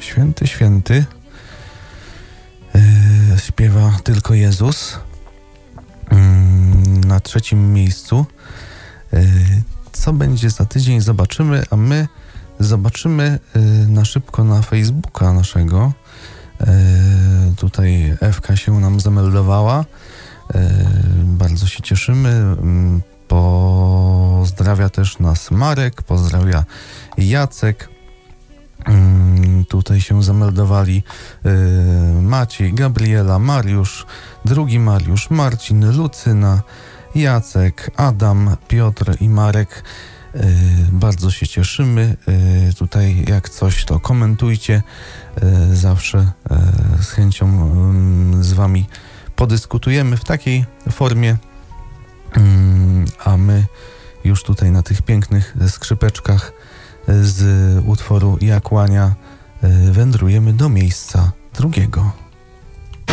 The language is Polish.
Święty, święty. Śpiewa tylko Jezus. Na trzecim miejscu. Co będzie za tydzień, zobaczymy, a my zobaczymy na szybko na Facebooka naszego. Tutaj Ewka się nam zameldowała. Bardzo się cieszymy. Pozdrawia też nas Marek, pozdrawia Jacek. Tutaj się zameldowali Maciej, Gabriela, Mariusz, drugi Mariusz, Marcin, Lucyna, Jacek, Adam, Piotr i Marek. Bardzo się cieszymy. Tutaj jak coś, to komentujcie. Zawsze z chęcią z wami podyskutujemy w takiej formie. A my już tutaj na tych pięknych skrzypeczkach z utworu Ja kłania wędrujemy do miejsca drugiego.